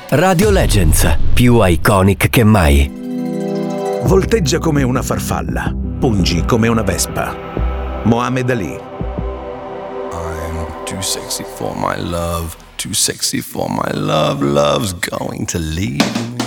Radio Legends, più iconic che mai. Volteggia come una farfalla, pungi come una vespa. Mohammed Ali. I'm too sexy for my love, too sexy for my love, love's going to leave me.